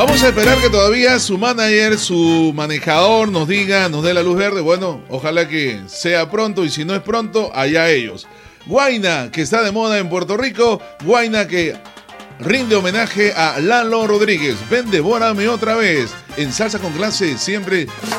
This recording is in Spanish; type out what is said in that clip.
Vamos a esperar que todavía su manager, su manejador nos diga, nos dé la luz verde. Bueno, ojalá que sea pronto y si no es pronto, allá ellos. Guayna, que está de moda en Puerto Rico. Guayna que rinde homenaje a Lalo Rodríguez. Ven, devórame otra vez. En Salsa con Clase, siempre